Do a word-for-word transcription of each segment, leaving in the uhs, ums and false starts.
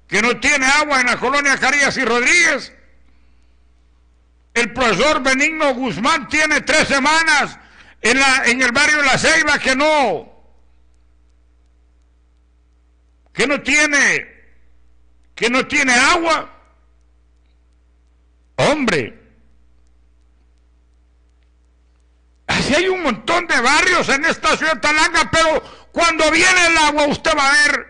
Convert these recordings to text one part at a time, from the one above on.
que no tiene agua en la colonia Carías y Rodríguez. El profesor Benigno Guzmán tiene tres semanas en, la, en el barrio La Ceiba que no, que no tiene, que no tiene agua. Hombre, así hay un montón de barrios en esta ciudad de Talanga, pero cuando viene el agua usted va a ver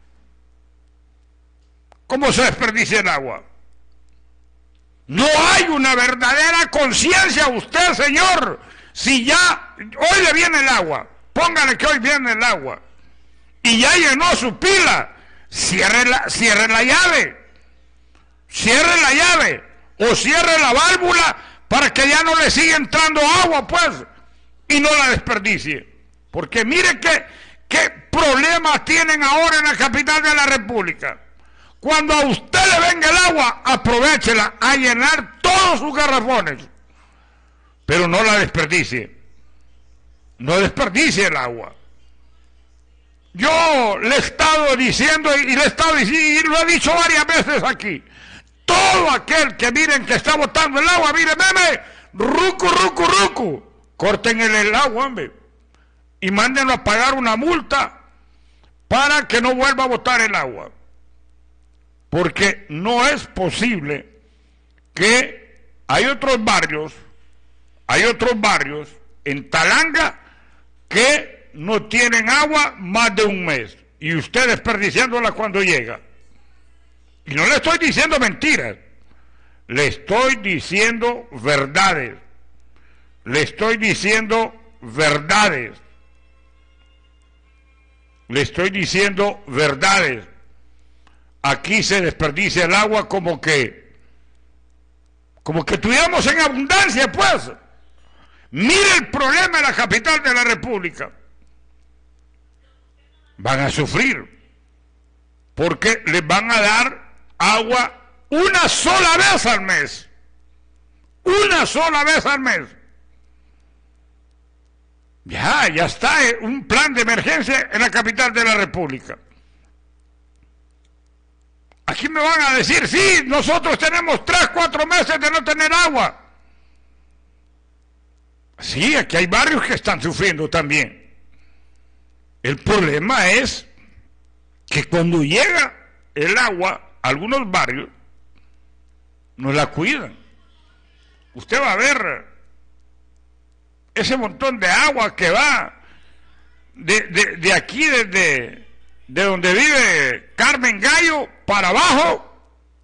cómo se desperdicia el agua. No hay una verdadera conciencia usted, señor. Si ya hoy le viene el agua, póngale que hoy viene el agua y ya llenó su pila, cierre la, cierre la llave, cierre la llave o cierre la válvula para que ya no le siga entrando agua, pues, y no la desperdicie. Porque mire que, qué problemas tienen ahora en la capital de la República. Cuando a usted le venga el agua, aprovéchela a llenar todos sus garrafones, pero no la desperdicie. No desperdicie el agua. Yo le he estado diciendo, y le he estado diciendo, y lo he dicho varias veces aquí, todo aquel que miren que está botando el agua, mire, meme, rucu, rucu, rucu, corten el, el agua, hombre, y mándenlo a pagar una multa para que no vuelva a botar el agua. Porque no es posible que hay otros barrios, hay otros barrios en Talanga que no tienen agua más de un mes y usted desperdiciándola cuando llega. Y no le estoy diciendo mentiras, le estoy diciendo verdades, le estoy diciendo verdades, le estoy diciendo verdades. Aquí se desperdicia el agua como que, como que tuviéramos en abundancia, pues. Mire el problema de la capital de la República. Van a sufrir, porque les van a dar agua una sola vez al mes. Una sola vez al mes. Ya, ya está un plan de emergencia en la capital de la República. Aquí me van a decir, sí, nosotros tenemos tres, cuatro meses de no tener agua. Sí, aquí hay barrios que están sufriendo también. El problema es que cuando llega el agua a algunos barrios, no la cuidan. Usted va a ver ese montón de agua que va de, de, de aquí, desde de donde vive Carmen Gallo, para abajo,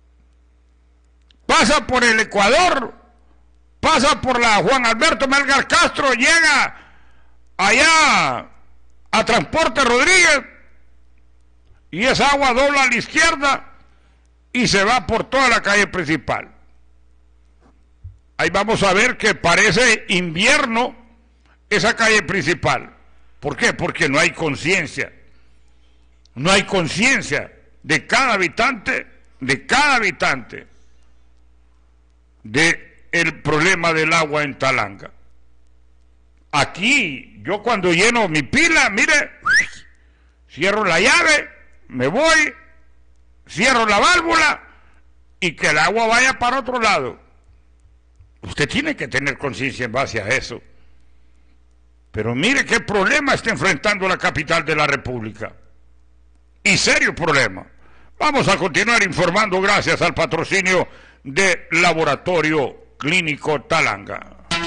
pasa por el Ecuador, pasa por la Juan Alberto Melgar Castro, llega allá a Transporte Rodríguez, y esa agua dobla a la izquierda y se va por toda la calle principal. Ahí vamos a ver que parece invierno esa calle principal. ¿Por qué? Porque no hay conciencia. No hay conciencia de cada habitante, de cada habitante, de el problema del agua en Talanga. Aquí, yo cuando lleno mi pila, mire, cierro la llave, me voy, cierro la válvula y que el agua vaya para otro lado. Usted tiene que tener conciencia en base a eso. Pero mire qué problema está enfrentando la capital de la República. Y serio problema. Vamos a continuar informando gracias al patrocinio de Laboratorio Clínico Talanga.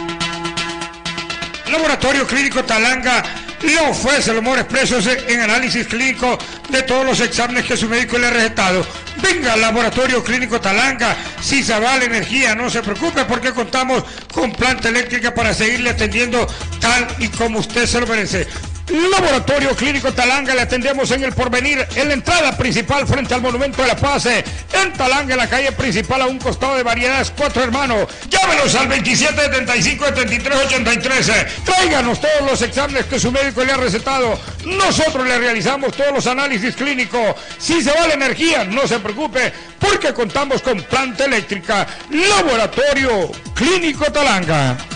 Laboratorio Clínico Talanga le ofrece los mejores precios en análisis clínico de todos los exámenes que su médico le ha recetado. Venga al Laboratorio Clínico Talanga. Si se va la energía, no se preocupe porque contamos con planta eléctrica para seguirle atendiendo tal y como usted se lo merece. Laboratorio Clínico Talanga, le atendemos en el Porvenir, en la entrada principal frente al Monumento de la Paz, en Talanga, en la calle principal a un costado de Variedades Cuatro Hermanos. Llámenos al veintisiete setenta y cinco setenta y tres ochenta y tres. Tráiganos todos los exámenes que su médico le ha recetado. Nosotros le realizamos todos los análisis clínicos. Si se va la energía, no se preocupe porque contamos con planta eléctrica. Laboratorio Clínico Talanga.